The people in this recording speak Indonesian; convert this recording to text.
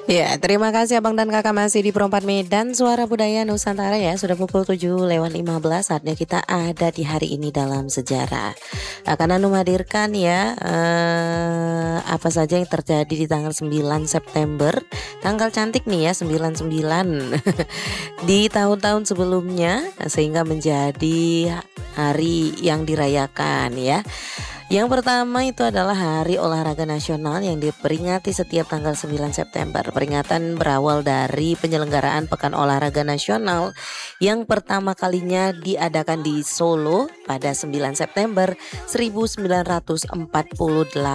Ya, terima kasih Abang dan Kakak masih di Perempat Medan Suara Budaya Nusantara ya. Sudah pukul 7:15 saatnya kita ada di hari ini dalam sejarah. Akan Anu menghadirkan ya apa saja yang terjadi di tanggal 9 September. Tanggal cantik nih ya 99 di tahun-tahun sebelumnya sehingga menjadi hari yang dirayakan ya. Yang pertama itu adalah Hari Olahraga Nasional yang diperingati setiap tanggal 9 September. Peringatan berawal dari penyelenggaraan Pekan Olahraga Nasional yang pertama kalinya diadakan di Solo pada 9 September 1948.